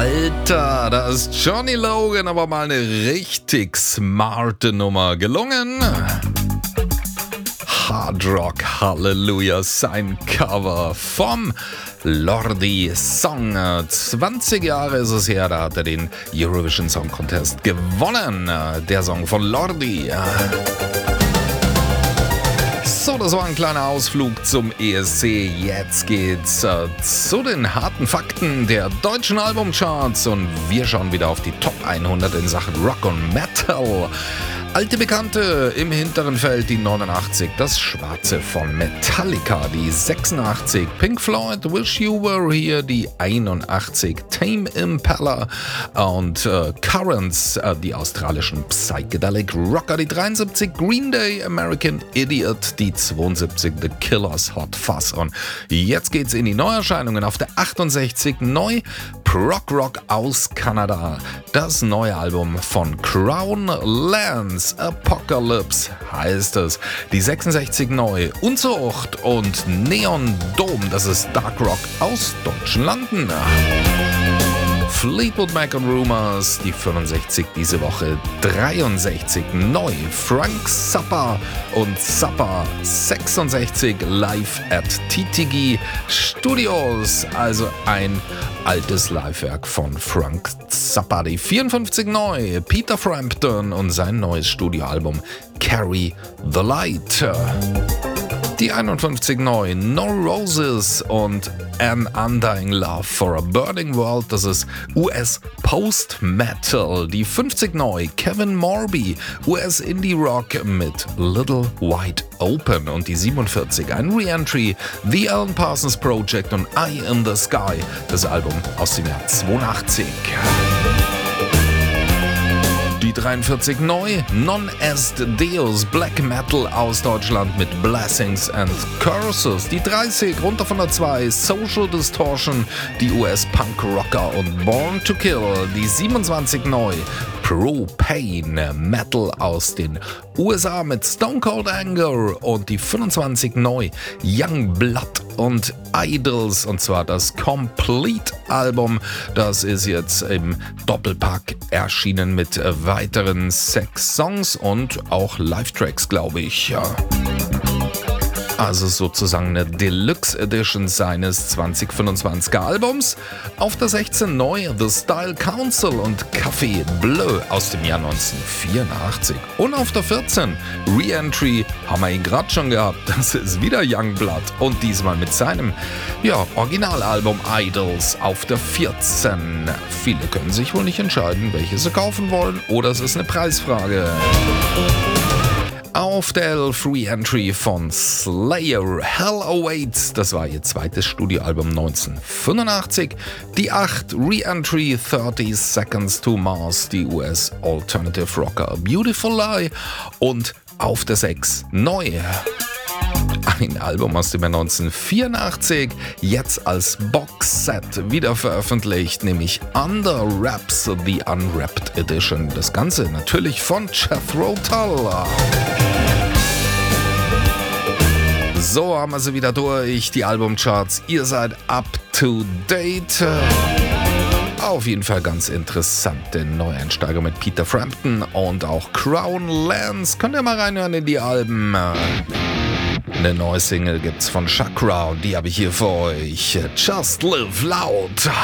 Alter, da ist Johnny Logan aber mal eine richtig smarte Nummer gelungen. Hard Rock Hallelujah, sein Cover vom Lordi-Song. 20 Jahre ist es her, da hat er den Eurovision Song Contest gewonnen. Der Song von Lordi. So, das war ein kleiner Ausflug zum ESC. Jetzt geht's zu den harten Fakten der deutschen Albumcharts und wir schauen wieder auf die Top 100 in Sachen Rock und Metal. Alte Bekannte im hinteren Feld, die 89, das Schwarze von Metallica, die 86, Pink Floyd, Wish You Were Here, die 81, Tame Impala und Currents, die australischen Psychedelic Rocker, die 73, Green Day, American Idiot, die 72, The Killers, Hot Fuzz. Und jetzt geht's in die Neuerscheinungen. Auf der 68 neu Prog Rock aus Kanada, das neue Album von Crown Lands. Apocalypse heißt es. Die 66 neu Unzucht und Neon Dome, das ist Dark Rock aus deutschen Landen. Fleetwood Mac und Rumors, die 65 diese Woche. 63 neu Frank Zappa und Zappa 66 live at TTG Studios, also ein altes Livewerk von Frank Zappa. Die 54 neu Peter Frampton und sein neues Studioalbum Carry the Light. Die 51 neu No Roses und An Undying Love for a Burning World, das ist US Post-Metal. Die 50 neu Kevin Morby, US Indie Rock mit Little Wide Open. Und die 47 ein Re-Entry, The Alan Parsons Project und Eye in the Sky, das Album aus dem Jahr 82. Die 43 neu, Non Est Deus, Black Metal aus Deutschland mit Blessings and Curses. Die 30, runter von der 2, Social Distortion, die US-Punk-Rocker und Born to Kill. Die 27 neu, Propane, Metal aus den USA mit Stone Cold Anger. Und die 25 neu, Young Blood und Idols, und zwar das Complete-Album. Das ist jetzt im Doppelpack erschienen mit weiteren 6 Songs und auch Live-Tracks, glaube ich. Ja. Also sozusagen eine Deluxe Edition seines 2025er Albums. Auf der 16 neu The Style Council und Café Bleu aus dem Jahr 1984. Und auf der 14 Re-Entry, haben wir ihn gerade schon gehabt, das ist wieder Youngblood und diesmal mit seinem Originalalbum Idols auf der 14. Viele können sich wohl nicht entscheiden, welches sie kaufen wollen, oder es ist eine Preisfrage. Auf der 11 Re-Entry von Slayer, Hell Awaits, das war ihr zweites Studioalbum 1985. Die 8 Re-Entry 30 Seconds to Mars, die US Alternative Rocker Beautiful Lie. Und auf der 6 neu ein Album aus dem Jahr 1984, jetzt als Boxset wieder veröffentlicht, nämlich Under Wraps, The Unwrapped Edition. Das Ganze natürlich von Jethro Tull. So haben wir sie wieder durch, die Albumcharts. Ihr seid up to date. Auf jeden Fall ganz interessante Neueinsteiger mit Peter Frampton und auch Crown Lands. Könnt ihr mal reinhören in die Alben. Eine neue Single gibt's von Chakra und die habe ich hier für euch. Just Live Loud.